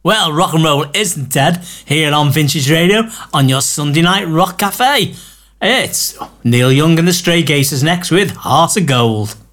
Well, rock and roll isn't dead here on Vintage Radio on your Sunday night rock cafe. It's Neil Young and the Stray Gators next with Heart of Gold.